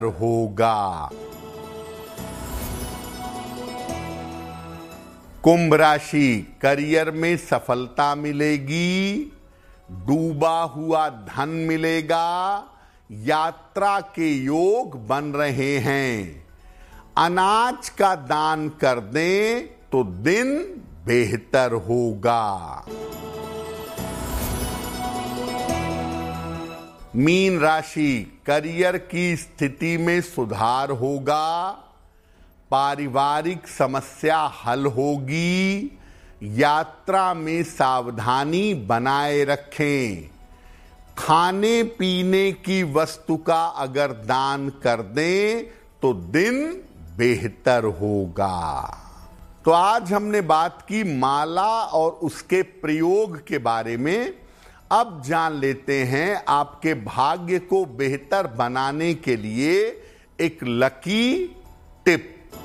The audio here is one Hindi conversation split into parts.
होगा। कुंभ राशि, करियर में सफलता मिलेगी, डूबा हुआ धन मिलेगा, यात्रा के योग बन रहे हैं। अनाज का दान कर दें तो दिन बेहतर होगा। मीन राशि, करियर की स्थिति में सुधार होगा, पारिवारिक समस्या हल होगी, यात्रा में सावधानी बनाए रखें। खाने पीने की वस्तु का अगर दान कर दें तो दिन बेहतर होगा। तो आज हमने बात की माला और उसके प्रयोग के बारे में। अब जान लेते हैं आपके भाग्य को बेहतर बनाने के लिए एक लकी टिप।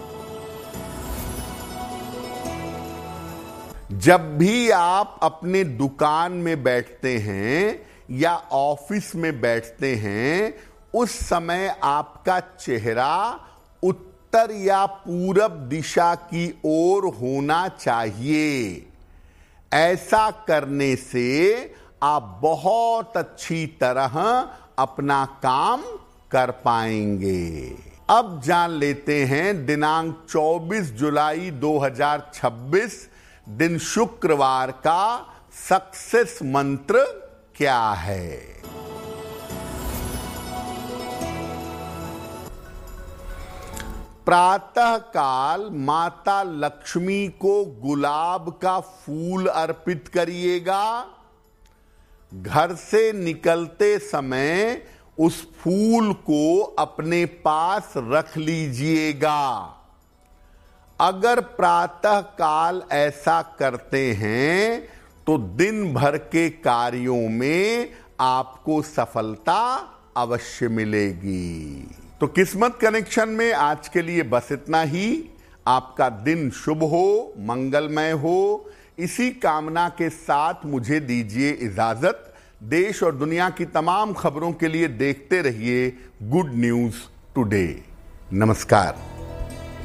जब भी आप अपने दुकान में बैठते हैं या ऑफिस में बैठते हैं, उस समय आपका चेहरा उत्तर या पूरब दिशा की ओर होना चाहिए। ऐसा करने से आप बहुत अच्छी तरह अपना काम कर पाएंगे। अब जान लेते हैं दिनांक 24 जुलाई 2026 दिन शुक्रवार का सक्सेस मंत्र क्या है। प्रातः काल माता लक्ष्मी को गुलाब का फूल अर्पित करिएगा। घर से निकलते समय उस फूल को अपने पास रख लीजिएगा। अगर प्रातः काल ऐसा करते हैं तो दिन भर के कार्यों में आपको सफलता अवश्य मिलेगी। तो किस्मत कनेक्शन में आज के लिए बस इतना ही। आपका दिन शुभ हो, मंगलमय हो, इसी कामना के साथ मुझे दीजिए इजाजत। देश और दुनिया की तमाम खबरों के लिए देखते रहिए गुड न्यूज टुडे। नमस्कार।